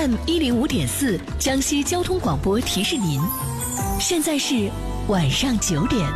FM105.4江西交通广播提示您，现在是晚上9点。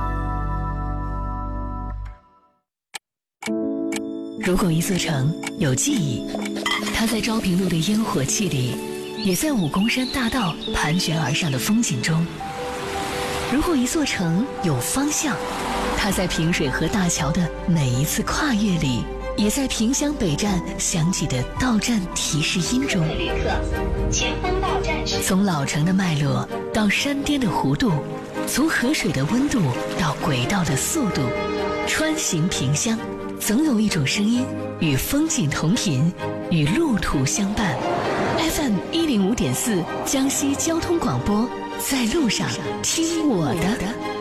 如果一座城有记忆，它在昭平路的烟火气里，也在武功山大道盘旋而上的风景中。如果一座城有方向，它在平水河大桥的每一次跨越里，也在萍乡北站响起的到站提示音中。旅客，前方到站是。从老城的脉络到山巅的弧度，从河水的温度到轨道的速度，穿行萍乡，总有一种声音与风景同频，与路途相伴。FM105.4江西交通广播，在路上听我的。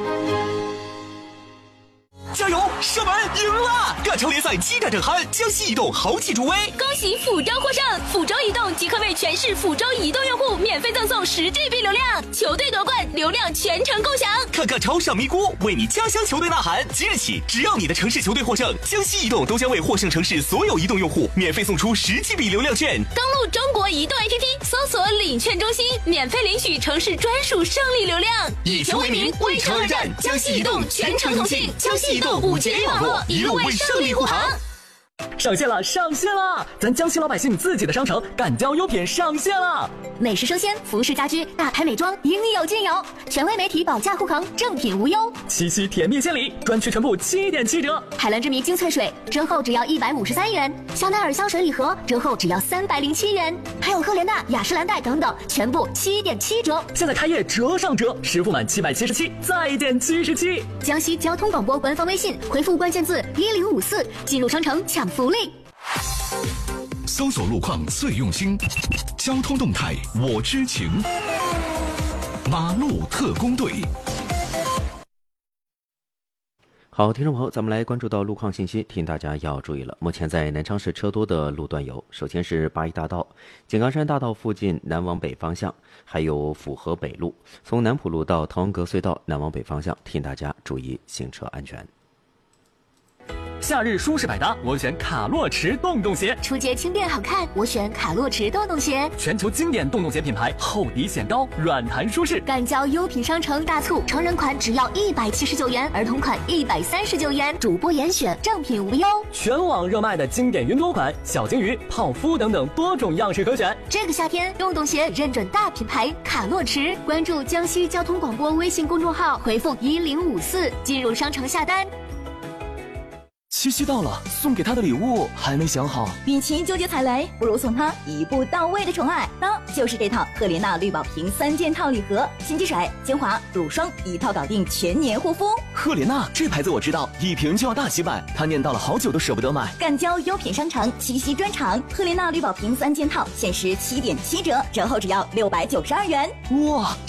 加油！射门赢了！亚超联赛7战正酣，江西移动豪气助威， 恭喜福州获胜！福州移动即刻为全市福州移动用户免费赠送10GB 流量，球队夺冠，流量全程共享。 看看超上咪咕，为你家乡球队呐喊！即日起，只要你的城市球队获胜，江西移动都将为获胜城市所有移动用户免费送出10GB 流量券。 登录中国移动 APP， 搜索领券中心，免费领取城市专属胜利流量。 以球为名，为城而战，江西移动全程同信，江西移动5G 网络，一路为胜利护航。 上线了，上线了！咱江西老百姓自己的商城敢交优品上线了， 美食生鲜、服饰家居、大牌美妆，应有尽有，权威媒体保价护航，正品无忧。 七夕甜蜜献礼，专区全部7.7折。 海蓝之谜精粹水折后只要153元，香奈儿香水礼盒折后只要307元，还有赫莲娜、雅诗兰黛等等，全部7.7折。 现在开业折上折，实付满777再减77。 江西交通广播官方微信回复关键字1054，进入商城抢福利。 搜索路况最用心，交通动态我知情，马路特工队。 好，听众朋友，咱们来关注到路况信息，提醒大家要注意了。目前在南昌市车多的路段有，首先是八一大道、井冈山大道附近南往北方向，还有府河北路，从南浦路到滕王阁隧道南往北方向，提醒大家注意行车安全。 夏日舒适百搭，我选卡洛驰洞洞鞋； 初节轻便好看，我选卡洛驰洞洞鞋。 全球经典洞洞鞋品牌，厚底显高，软弹舒适。 敢交优品商城大促，成人款只要179元，儿童款139元，主播严选，正品无忧。 全网热卖的经典云朵款、小金鱼、泡芙等等多种样式可选。 这个夏天，洞洞鞋认准大品牌卡洛驰，关注江西交通广播微信公众号，回复1054进入商城下单。 七夕到了，送给他的礼物还没想好。 与其纠结踩雷，不如送他一步到位的宠爱，那就是这套赫莲娜绿宝瓶3件套礼盒，新机水、精华、乳霜一套搞定全年护肤。 赫莲娜这牌子我知道，一瓶就要大几百，他念叨了好久都舍不得买。 敢交优品商城七夕专场，赫莲娜绿宝瓶3件套限时7.7折，折后只要692元。 哇！